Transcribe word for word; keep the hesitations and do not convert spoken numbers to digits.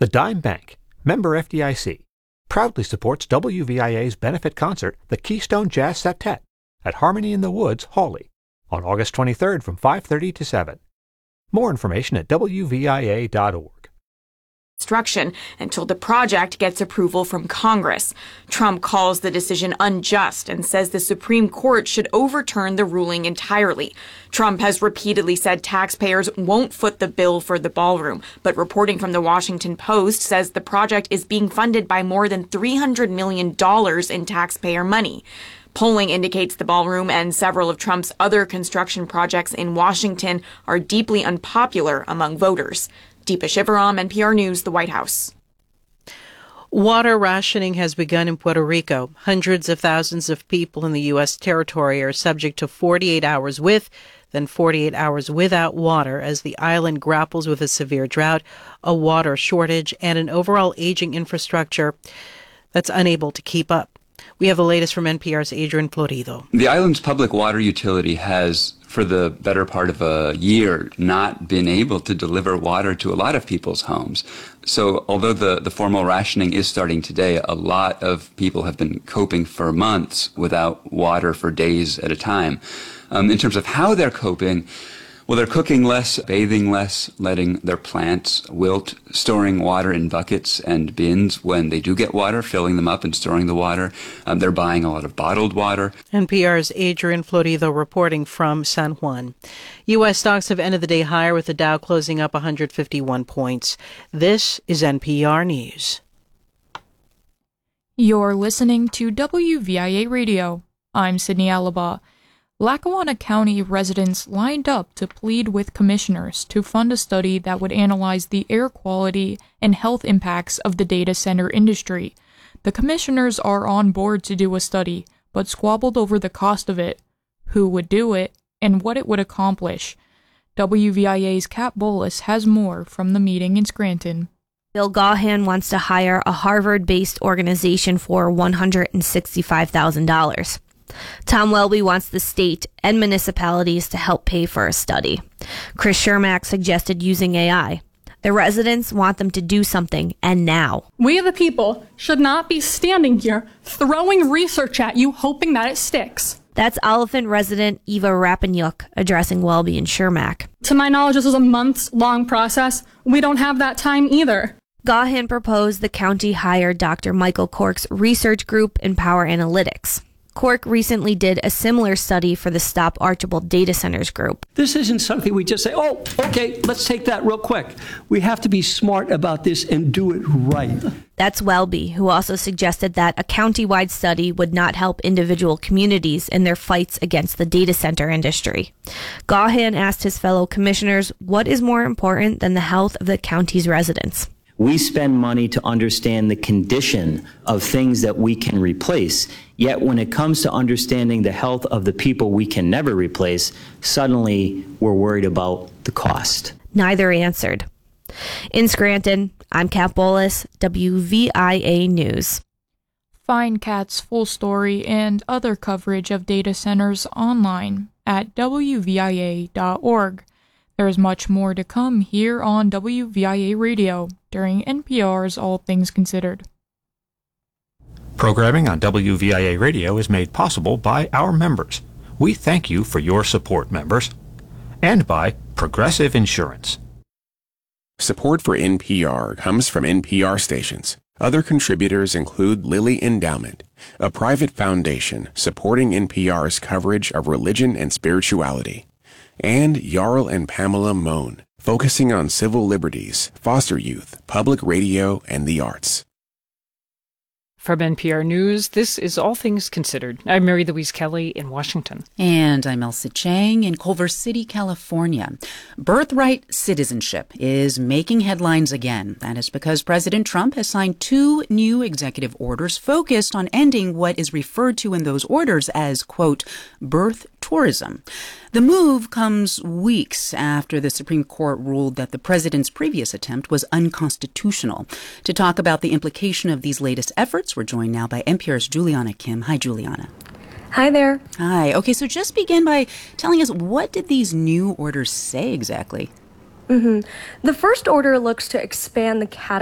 The Dime Bank, member F D I C, proudly supports W V I A's benefit concert, the Keystone Jazz Septet, at Harmony in the Woods, Hawley, on August twenty-third from five thirty to seven. More information at W V I A dot org. Construction until the project gets approval from Congress. Trump calls the decision unjust and says the Supreme Court should overturn the ruling entirely. Trump has repeatedly said taxpayers won't foot the bill for the ballroom, but reporting from the Washington Post says the project is being funded by more than three hundred million dollars in taxpayer money. Polling indicates the ballroom and several of Trump's other construction projects in Washington are deeply unpopular among voters. Deepa Shivaram, N P R News, the White House. Water rationing has begun in Puerto Rico. Hundreds of thousands of people in the U S territory are subject to forty-eight hours with, then forty-eight hours without water as the island grapples with a severe drought, a water shortage, and an overall aging infrastructure that's unable to keep up. We have the latest from N P R's Adrian Florido. The island's public water utility has, for the better part of a year, not been able to deliver water to a lot of people's homes. So although the, the formal rationing is starting today, a lot of people have been coping for months without water for days at a time. Um, in terms of how they're coping, well, they're cooking less, bathing less, letting their plants wilt, storing water in buckets and bins when they do get water, filling them up and storing the water. Um, they're buying a lot of bottled water. N P R's Adrian Florido reporting from San Juan. U S stocks have ended the day higher with the Dow closing up one hundred fifty-one points. This is N P R News. You're listening to W V I A Radio. I'm Sydney Alaba. Lackawanna County residents lined up to plead with commissioners to fund a study that would analyze the air quality and health impacts of the data center industry. The commissioners are on board to do a study, but squabbled over the cost of it, who would do it, and what it would accomplish. W V I A's Kat Bolus has more from the meeting in Scranton. Bill Gaughan wants to hire a Harvard-based organization for one hundred sixty-five thousand dollars. Tom Welby wants the state and municipalities to help pay for a study. Chris Shermack suggested using A I. The residents want them to do something, and now. We the people should not be standing here throwing research at you hoping that it sticks. That's Oliphant resident Eva Rapanyuk addressing Welby and Shermack. To my knowledge, this is a months-long process. We don't have that time either. Gaughan proposed the county hire Doctor Michael Cork's research group in Power Analytics. Cork recently did a similar study for the Stop Archibald Data Centers group. This isn't something we just say, oh, okay, let's take that real quick. We have to be smart about this and do it right. That's Welby, who also suggested that a county-wide study would not help individual communities in their fights against the data center industry. Gaughan asked his fellow commissioners what is more important than the health of the county's residents. We spend money to understand the condition of things that we can replace. Yet when it comes to understanding the health of the people we can never replace, suddenly we're worried about the cost. Neither answered. In Scranton, I'm Kat Bolus, W V I A News. Find Kat's full story and other coverage of data centers online at W V I A dot org. There is much more to come here on W V I A Radio during N P R's All Things Considered. Programming on W V I A Radio is made possible by our members. We thank you for your support, members. And by Progressive Insurance. Support for N P R comes from N P R stations. Other contributors include Lilly Endowment, a private foundation supporting N P R's coverage of religion and spirituality, and Jarl and Pamela Mohn, focusing on civil liberties, foster youth, public radio, and the arts. From N P R News, this is All Things Considered. I'm Mary Louise Kelly in Washington. And I'm Elsa Chang in Culver City, California. Birthright citizenship is making headlines again. That is because President Trump has signed two new executive orders focused on ending what is referred to in those orders as, quote, birth tourism. The move comes weeks after the Supreme Court ruled that the president's previous attempt was unconstitutional. To talk about the implication of these latest efforts, we're joined now by N P R's Juliana Kim. Hi, Juliana. Hi there. Hi. Okay, so just begin by telling us, what did these new orders say exactly? Mm-hmm. The first order looks to expand the category